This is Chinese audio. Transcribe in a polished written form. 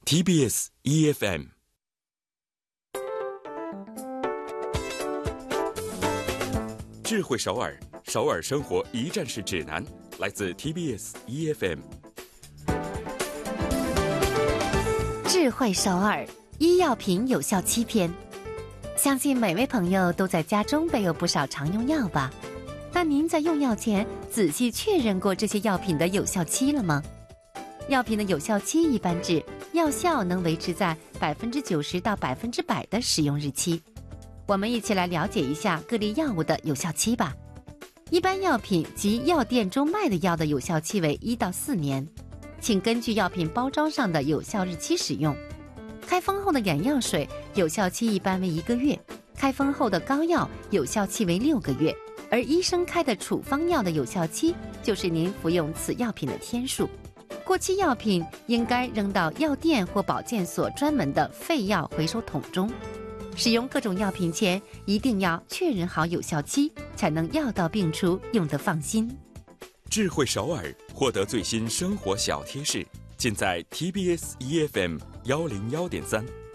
TBS EFM。智慧首尔，首尔生活一站式指南，来自 TBS EFM。 智慧首尔，医药品有效期篇。相信每位朋友都在家中备有不少常用药吧？但您在用药前仔细确认过这些药品的有效期了吗？药品的有效期一般指药效能维持在90%到100%的使用日期。我们一起来了解一下各类药物的有效期吧。一般药品及药店中卖的药的有效期为1到4年，请根据药品包装上的有效日期使用。开封后的眼药水有效期一般为1个月，开封后的膏药有效期为6个月，而医生开的处方药的有效期就是您服用此药品的天数。过期药品应该扔到药店或保健所专门的废药回收桶中。使用各种药品前，一定要确认好有效期，才能药到病除，用得放心。 智慧首尔，获得最新生活小贴士，尽在 TBS EFM 101.3。